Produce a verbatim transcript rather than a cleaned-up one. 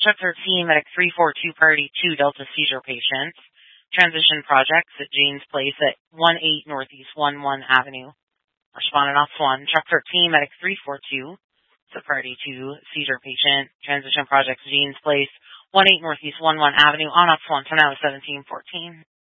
Truck thirteen, Medic three four two, Priority two, Delta Seizure Patients. Transition Projects at Jane's Place at one eight Northeast one one Avenue. Respondent Ops one. Truck thirteen, Medic three four two, so Priority two, Seizure Patient. Transition Projects, Jane's Place, one eight Northeast one one Avenue. On Ops one, so now seventeen fourteen.